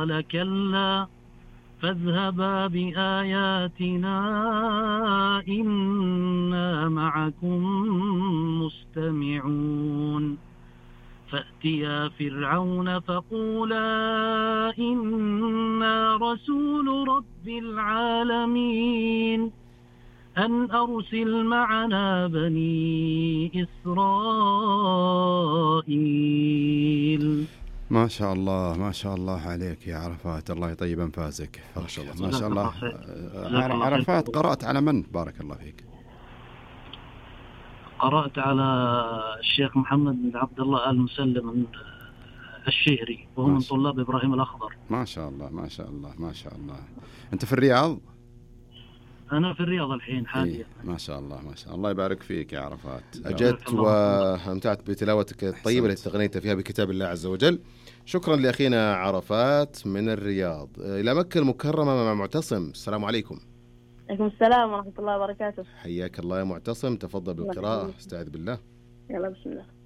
قال كلا فاذهبا بآياتنا إنا معكم مستمعون فأتيا فرعون فقولا إنا رسول رب العالمين أن أرسل معنا بني إسرائيل. ما شاء الله ما شاء الله عليك يا عرفات، الله يطيب أنفاسك. ما شاء الله ما شاء الله. عرفات قرأت على من؟ بارك الله فيك. قرأت على الشيخ محمد بن عبد الله آل مسلم الشهري، وهو من طلاب إبراهيم الأخضر. ما شاء الله ما شاء الله ما شاء الله. أنت في الرياض؟ أنا في الرياض الحين حاليا. ما شاء الله ما شاء الله. الله يبارك فيك يا عرفات. أجدت وأمتعت بتلاوتك الطيبة التي تغنيت فيها بكتاب الله عز وجل. شكرا لأخينا عرفات من الرياض. إلى مكة المكرمة مع معتصم. السلام عليكم. عليكم السلام ورحمة الله وبركاته. حياك الله يا معتصم، تفضل بالقراءة. استعذ بالله. يلا بسم الله.